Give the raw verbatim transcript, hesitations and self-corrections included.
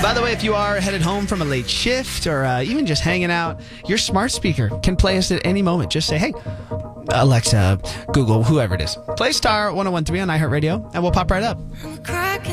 By the way, if you are headed home from a late shift or uh, even just hanging out, your smart speaker can play us at any moment. Just say, hey, Alexa, Google, whoever it is, play Star one oh one three on iHeartRadio, and we'll pop right up.